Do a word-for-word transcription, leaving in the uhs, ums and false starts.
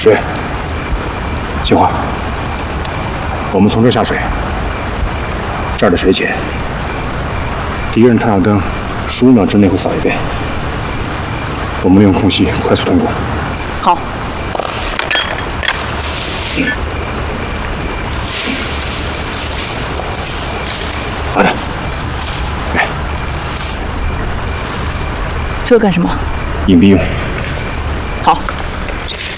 水，杏花，我们从这下水，这儿的水浅，敌人探照灯十五秒之内会扫一遍，我们利用空隙快速通过。 好。 嗯。好的。来， 这干什么？ 隐蔽用。